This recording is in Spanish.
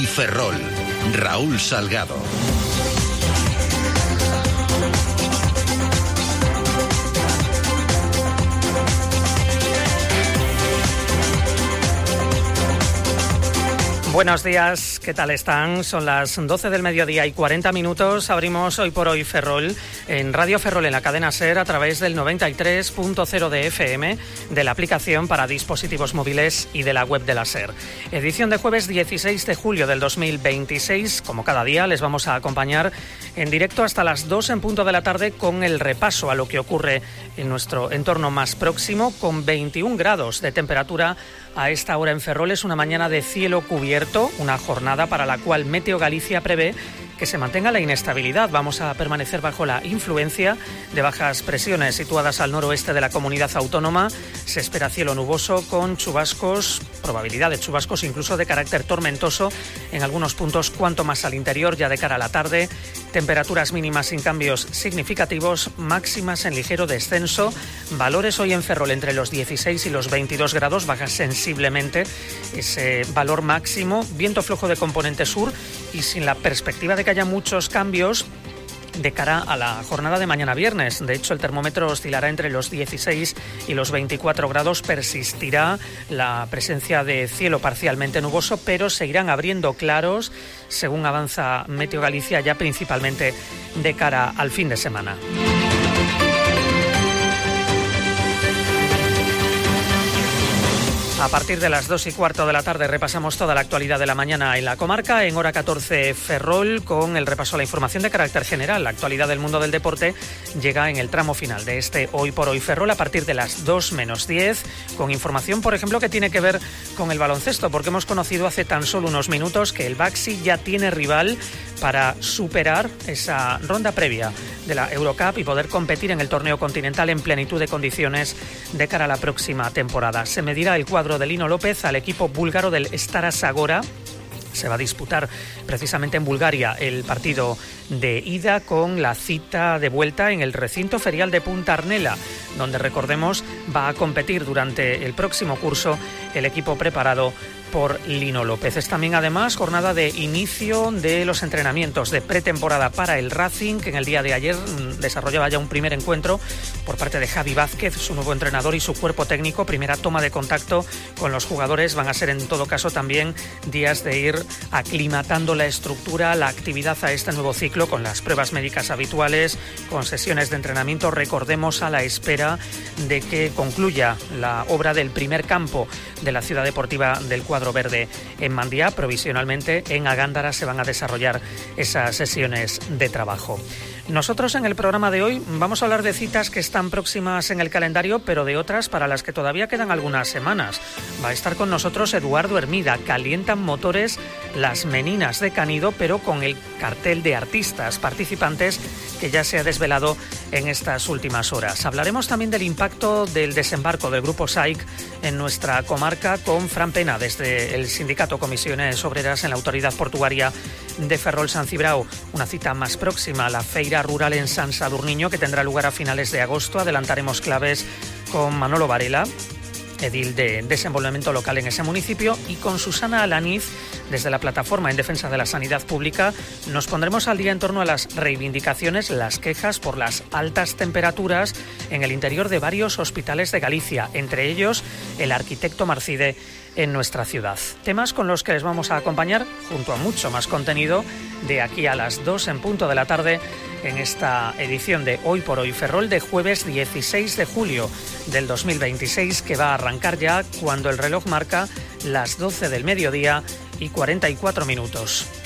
hoy Ferrol. Raúl Salgado. Buenos días, ¿qué tal están? Son las 12 del mediodía y 40 minutos. Abrimos Hoy por Hoy Ferrol en Radio Ferrol en la cadena SER a través del 93.0 de FM, de la aplicación para dispositivos móviles y de la web de la SER. Edición de jueves 16 de julio del 2026. Como cada día, les vamos a acompañar en directo hasta las 2 en punto de la tarde con el repaso a lo que ocurre en nuestro entorno más próximo, con 21 grados de temperatura a esta hora en Ferrol. Es una mañana de cielo cubierto, una jornada para la cual Meteo Galicia prevé que se mantenga la inestabilidad. Vamos a permanecer bajo la influencia de bajas presiones situadas al noroeste de la comunidad autónoma. Se espera cielo nuboso con chubascos, probabilidad de chubascos incluso de carácter tormentoso en algunos puntos, cuanto más al interior ya de cara a la tarde. Temperaturas mínimas sin cambios significativos, máximas en ligero descenso. Valores hoy en Ferrol entre los 16 y los 22 grados, baja sensiblemente ese valor máximo. Viento flojo de componente sur y sin la perspectiva de que haya muchos cambios de cara a la jornada de mañana viernes. De hecho, el termómetro oscilará entre los 16 y los 24 grados. Persistirá la presencia de cielo parcialmente nuboso, pero seguirán abriendo claros según avanza Meteo Galicia, ya principalmente de cara al fin de semana. A partir de las 2:15 de la tarde repasamos toda la actualidad de la mañana en la comarca. En hora 14 Ferrol, con el repaso a la información de carácter general. La actualidad del mundo del deporte llega en el tramo final de este Hoy por Hoy Ferrol a partir de las 2 menos 10, con información, por ejemplo, que tiene que ver con el baloncesto, porque hemos conocido hace tan solo unos minutos que el Baxi ya tiene rival para superar esa ronda previa de la Eurocup y poder competir en el torneo continental en plenitud de condiciones de cara a la próxima temporada. Se medirá el cuadro de Lino López al equipo búlgaro del Stara Zagora. Se va a disputar precisamente en Bulgaria el partido de ida, con la cita de vuelta en el recinto ferial de Punta Arnela, donde, recordemos, va a competir durante el próximo curso el equipo preparado por Lino López. Es también, además, jornada de inicio de los entrenamientos de pretemporada para el Racing, que en el día de ayer desarrollaba ya un primer encuentro por parte de Javi Vázquez, su nuevo entrenador, y su cuerpo técnico. Primera toma de contacto con los jugadores. Van a ser, en todo caso, también días de ir aclimatando la estructura, la actividad a este nuevo ciclo, con las pruebas médicas habituales, con sesiones de entrenamiento. Recordemos, a la espera de que concluya la obra del primer campo de la ciudad deportiva del cuadro verde en Mandía. Provisionalmente en Agándara se van a desarrollar esas sesiones de trabajo. Nosotros en el programa de hoy vamos a hablar de citas que están próximas en el calendario, pero de otras para las que todavía quedan algunas semanas. Va a estar con nosotros Eduardo Hermida. Calientan motores las Meninas de Canido, pero con el cartel de artistas participantes que ya se ha desvelado en estas últimas horas. Hablaremos también del impacto del desembarco del Grupo SAIC en nuestra comarca con Fran Pena, desde el sindicato Comisiones Obreras en la Autoridad Portuaria de Ferrol San Cibrao. Una cita más próxima, la Feira Rural en San Sadurniño, que tendrá lugar a finales de agosto. Adelantaremos claves con Manolo Varela, edil de desenvolvimiento local en ese municipio, y con Susana Alaniz, desde la Plataforma en Defensa de la Sanidad Pública, nos pondremos al día en torno a las reivindicaciones, las quejas por las altas temperaturas en el interior de varios hospitales de Galicia, entre ellos el Arquitecto Marcide en nuestra ciudad. Temas con los que les vamos a acompañar, junto a mucho más contenido, de aquí a las 2 en punto de la tarde, en esta edición de Hoy por Hoy Ferrol de jueves 16 de julio del 2026, que va a arrancar ya cuando el reloj marca las 12 del mediodía y 44 minutos.